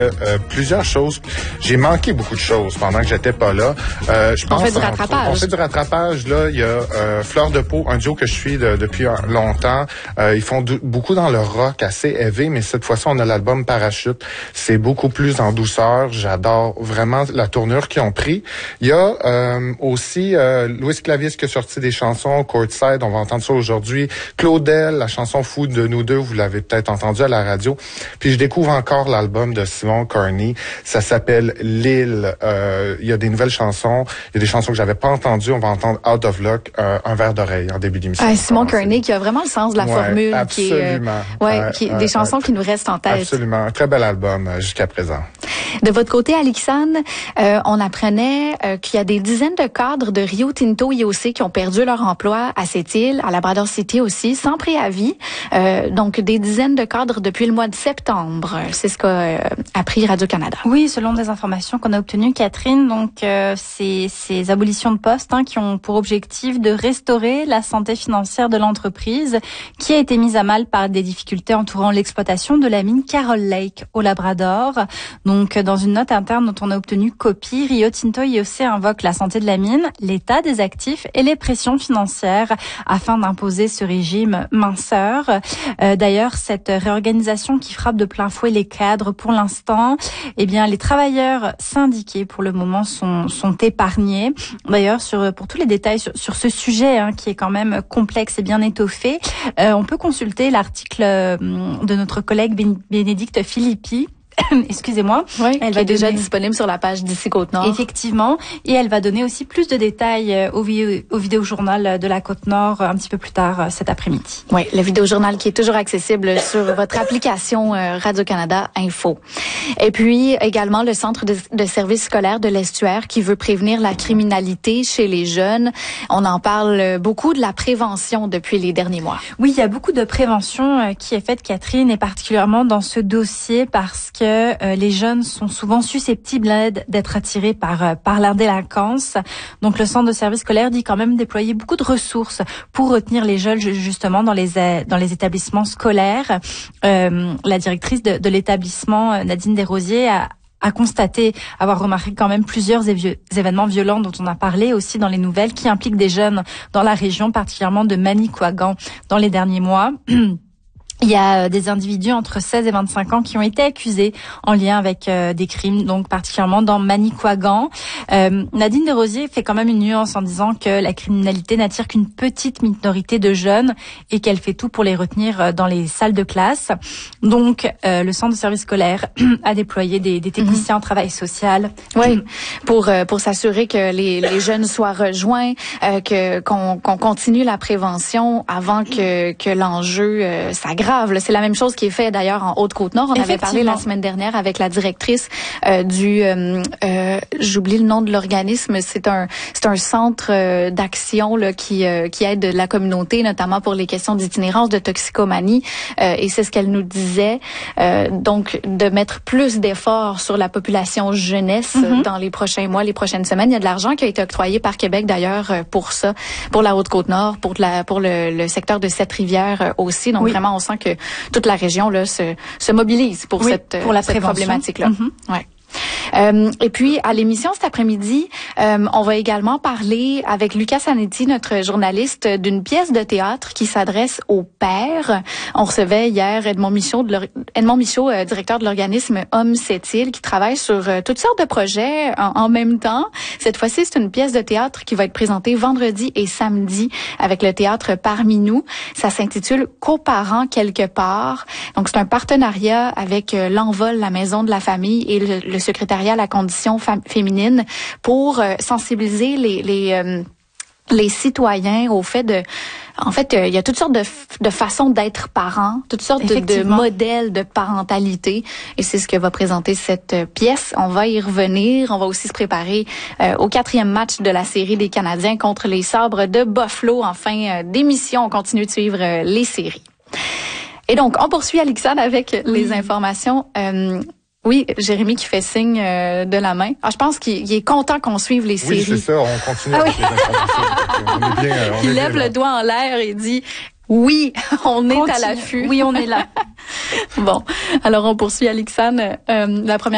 Plusieurs choses. J'ai manqué beaucoup de choses pendant que j'étais pas là. Je pense on fait du rattrapage. On fait du rattrapage. Là, il y a Fleur de Peau, un duo que je suis depuis longtemps. Ils font beaucoup dans le rock, assez élevé, mais cette fois-ci, on a l'album Parachute. C'est beaucoup plus en douceur. J'adore vraiment la tournure qu'ils ont pris. Il y a aussi Louis Clavis qui a sorti des chansons, Courtside, on va entendre ça aujourd'hui. Claudel, la chanson Fou de nous deux, vous l'avez peut-être entendu à la radio. Puis je découvre encore l'album de Simon Carney. Ça s'appelle L'île. Il y a des nouvelles chansons. Il y a des chansons que j'avais pas entendues. On va entendre Out of Luck, Un verre d'oreille en début d'émission. Simon Carney qui a vraiment le sens de la formule. Absolument. Des chansons qui nous restent en tête. Absolument. Un très bel album jusqu'à présent. De votre côté, Alixane, on apprenait qu'il y a des dizaines de cadres de Rio Tinto IOC qui ont perdu leur emploi à cette île, à Labrador City aussi, sans préavis. Donc, des dizaines de cadres depuis le mois de septembre. C'est ce qu'a appris Radio-Canada. Oui, selon des informations qu'on a obtenues, Catherine, donc ces abolitions de postes qui ont pour objectif de restaurer la santé financière de l'entreprise qui a été mise à mal par des difficultés entourant l'exploitation de la mine Carol Lake au Labrador. Donc, dans une note interne dont on a obtenu copie, Rio Tinto IOC invoque la santé de la mine, l'état des actifs et les pressions financières afin d'imposer ce régime minceur. D'ailleurs, cette réorganisation qui frappe de plein fouet les cadres pour l'instant, eh bien, les travailleurs syndiqués pour le moment sont épargnés. D'ailleurs, pour tous les détails sur ce sujet qui est quand même complexe et bien étoffé, on peut consulter l'article de notre collègue Bénédicte Philippi. Excusez-moi. Oui, elle va déjà disponible sur la page d'ici Côte-Nord. Effectivement. Et elle va donner aussi plus de détails au vidéojournal de la Côte-Nord un petit peu plus tard cet après-midi. Oui, le vidéojournal qui est toujours accessible sur votre application Radio-Canada Info. Et puis, également, le Centre de services scolaires de l'Estuaire qui veut prévenir la criminalité chez les jeunes. On en parle beaucoup de la prévention depuis les derniers mois. Oui, il y a beaucoup de prévention qui est faite, Catherine, et particulièrement dans ce dossier parce que les jeunes sont souvent susceptibles d'être attirés par la délinquance. Donc le centre de service scolaire dit quand même déployer beaucoup de ressources pour retenir les jeunes justement dans les établissements scolaires. La directrice de l'établissement, Nadine Desrosiers, a constaté avoir remarqué quand même plusieurs événements violents dont on a parlé aussi dans les nouvelles qui impliquent des jeunes dans la région, particulièrement de Manicouagan dans les derniers mois. Il y a des individus entre 16 et 25 ans qui ont été accusés en lien avec des crimes, donc particulièrement dans Manicouagan. Nadine Desrosiers fait quand même une nuance en disant que la criminalité n'attire qu'une petite minorité de jeunes et qu'elle fait tout pour les retenir dans les salles de classe. Donc, le centre de service scolaire a déployé des techniciens en travail social. Oui, pour s'assurer que les jeunes soient rejoints, qu'on continue la prévention avant que l'enjeu s'aggrave. C'est la même chose qui est fait d'ailleurs en Haute-Côte-Nord. On avait parlé la semaine dernière avec la directrice j'oublie le nom de l'organisme. C'est un centre d'action qui aide la communauté, notamment pour les questions d'itinérance, de toxicomanie. Et c'est ce qu'elle nous disait. Donc, de mettre plus d'efforts sur la population jeunesse dans les prochains mois, les prochaines semaines. Il y a de l'argent qui a été octroyé par Québec d'ailleurs pour ça, pour la Haute-Côte-Nord, pour le secteur de Sept-Rivières aussi. Donc vraiment, on sent que toute la région là se mobilise pour cette problématique-là. Ouais. Et puis, à l'émission cet après-midi, on va également parler avec Lucas Sanetti, notre journaliste, d'une pièce de théâtre qui s'adresse aux pères. On recevait hier Edmond Michaud, directeur de l'organisme Homme Sept-Îles, qui travaille sur toutes sortes de projets en même temps. Cette fois-ci, c'est une pièce de théâtre qui va être présentée vendredi et samedi avec le théâtre Parmi nous. Ça s'intitule Coparents quelque part. Donc, c'est un partenariat avec l'Envol, la Maison de la Famille et le secrétariat à la condition féminine pour sensibiliser les citoyens au fait de... En fait, il y a toutes sortes de façons d'être parents, toutes sortes de modèles de parentalité. Et c'est ce que va présenter cette pièce. On va y revenir. On va aussi se préparer au 4e match de la série des Canadiens contre les Sabres de Buffalo. En fin d'émission, on continue de suivre les séries. Et donc, on poursuit, Alixane, avec les informations... Oui, Jérémy qui fait signe de la main. Je pense qu'il est content qu'on suive les séries. Oui, c'est ça, on continue avec les informations. Il lève le doigt en l'air et dit oui, on est à l'affût. Oui, on est là. Bon, alors on poursuit, Alixane. La première